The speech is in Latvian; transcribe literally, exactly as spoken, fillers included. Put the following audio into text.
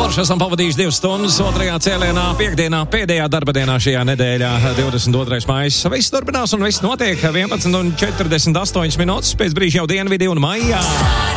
Forši esam pavadījuši divas stundas otrajā cēlienā, piekdienā, pēdējā darba dienā šajā nedēļā, divdesmit otrais maijs. Viss turpinās un viss notiek. vienpadsmit un četrdesmit astoņas minūtes pēc brīža jau dienvidī un maijā.